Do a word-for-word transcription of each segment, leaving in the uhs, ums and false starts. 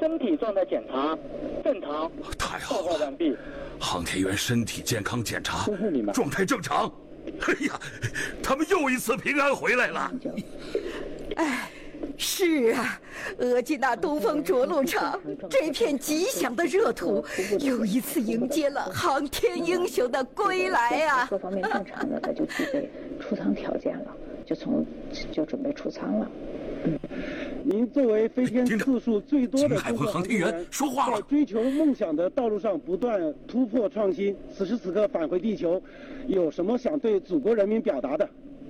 身体状态检查正常， 太好了， 报告完毕。 航天员身体健康检查，状态正常。哎呀，他们又一次平安回来了。 哎，是啊，额济纳东风着陆场这片吉祥的热土，又一次迎接了航天英雄的归来啊！ 各方面正常的，他就具备出舱条件了，就从就准备出舱了。 嗯，您作为飞天次数最多的海quân航天员说话了， 在追求梦想的道路上不断突破创新。此时此刻返回地球，有什么想对祖国人民表达的？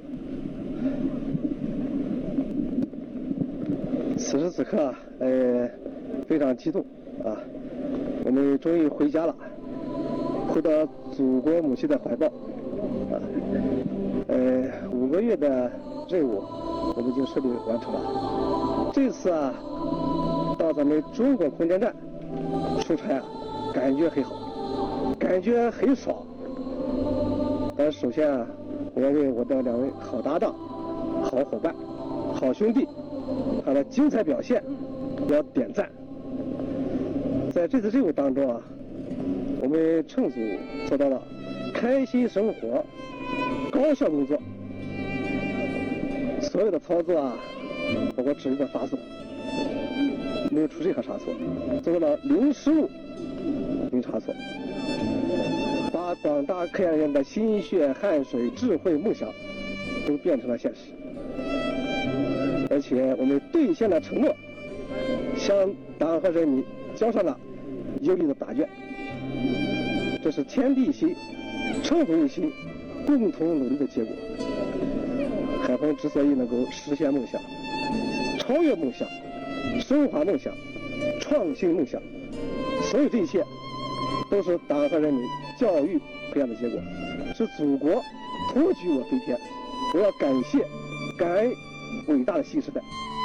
此时此刻，呃，非常激动啊！我们终于回家了，回到祖国母亲的怀抱啊！呃，五个月的任务。我们已经顺利完成了。这次啊，到咱们中国空间站出差啊，感觉很好，感觉很爽。但首先啊，我要为我的两位好搭档、好伙伴、好兄弟，他的精彩表现要点赞。在这次任务当中啊，我们乘组做到了开心生活、高效工作。所有的操作啊，包括指令的发送，没有出任何差错，做到了零失误、零差错，把广大科研人员的心血、汗水、智慧、梦想都变成了现实。而且我们兑现了承诺，向党和人民交上了有力的答卷。这是天地一心、乘组一心、共同努力的结果。海鹏之所以能够实现梦想、超越梦想、升华梦想、创新梦想，所有这一切都是党和人民教育培养的结果，是祖国托举我飞天。我要感谢、感恩伟大的新时代。